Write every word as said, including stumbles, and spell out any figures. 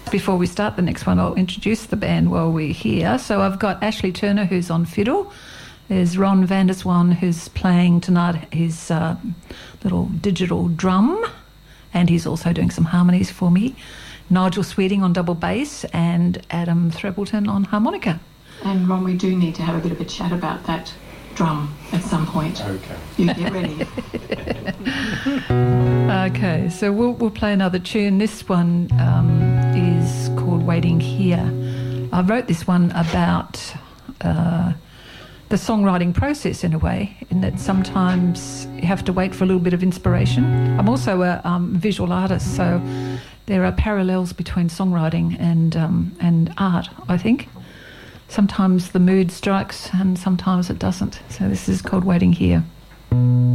Before we start the next one, I'll introduce the band while we're here. So I've got Ashley Turner, who's on fiddle. There's Ron van der Swan, who's playing tonight his uh, little digital drum, and he's also doing some harmonies for me. Nigel Sweeting on double bass, and Adam Threppleton on harmonica. And Ron, we do need to have a bit of a chat about that drum at some point. Okay. You get ready. Okay, so we'll we'll play another tune. This one um, is called Waiting Here. I wrote this one about uh, the songwriting process in a way, in that sometimes you have to wait for a little bit of inspiration. I'm also a um, visual artist, so there are parallels between songwriting and um, and art, I think. Sometimes the mood strikes and sometimes it doesn't. So this is called Waiting Here.